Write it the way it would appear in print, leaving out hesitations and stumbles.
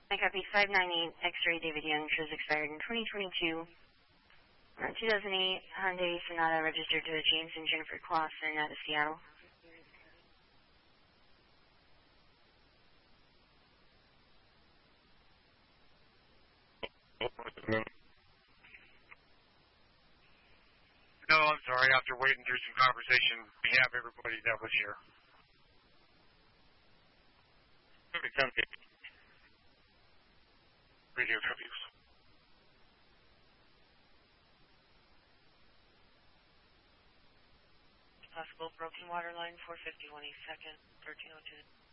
I copy 598 X-ray David Young, shows expired in 2022. 2008 Hyundai Sonata registered to James and Jennifer Clausen out of Seattle. No, I'm sorry. After waiting through some conversation, we have everybody that was here. Radio tributes. Possible broken water line 451 East 2nd, 1302.